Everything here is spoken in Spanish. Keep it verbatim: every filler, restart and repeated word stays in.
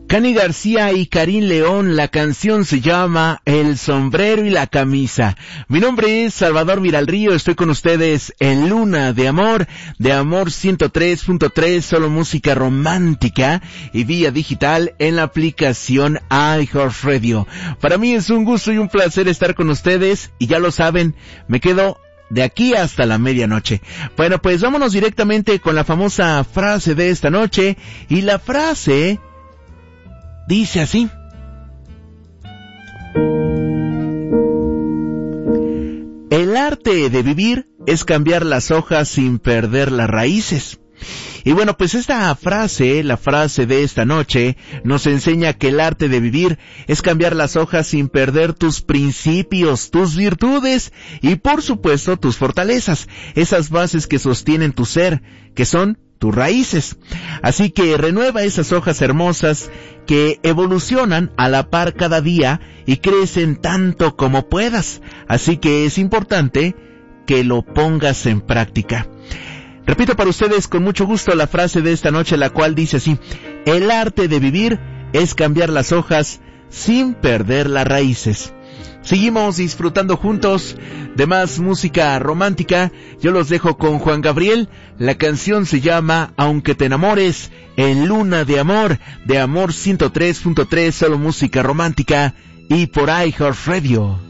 Cani García y Karim León, la canción se llama El sombrero y la camisa. Mi nombre es Salvador Viralrío, estoy con ustedes en Luna de Amor, de Amor ciento tres punto tres, solo música romántica y vía digital en la aplicación iHeartRadio. Para mí es un gusto y un placer estar con ustedes y ya lo saben, me quedo de aquí hasta la medianoche. Bueno, pues vámonos directamente con la famosa frase de esta noche y la frase dice así: el arte de vivir es cambiar las hojas sin perder las raíces. Y bueno, pues esta frase, la frase de esta noche, nos enseña que el arte de vivir es cambiar las hojas sin perder tus principios, tus virtudes y por supuesto tus fortalezas, esas bases que sostienen tu ser, que son tus raíces. Así que renueva esas hojas hermosas que evolucionan a la par cada día y crecen tanto como puedas. Así que es importante que lo pongas en práctica. Repito para ustedes con mucho gusto la frase de esta noche, la cual dice así: el arte de vivir es cambiar las hojas sin perder las raíces. Seguimos disfrutando juntos de más música romántica. Yo los dejo con Juan Gabriel. La canción se llama Aunque te enamores, en Luna de Amor, de Amor ciento tres punto tres, solo música romántica y por iHeartRadio.